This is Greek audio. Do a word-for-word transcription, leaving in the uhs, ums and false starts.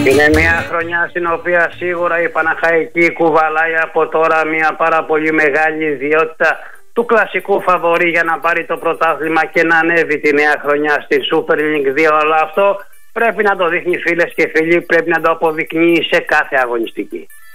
Είναι μια χρονιά στην οποία σίγουρα η Παναχαϊκή κουβαλάει από τώρα μια πάρα πολύ μεγάλη ιδιότητα του κλασικού φαβορί για να πάρει το πρωτάθλημα και να ανέβει τη νέα χρονιά στη Super League δύο. Αλλά αυτό πρέπει να το δείχνει, φίλες και φίλοι, πρέπει να το αποδεικνύει σε κάθε αγωνιστική.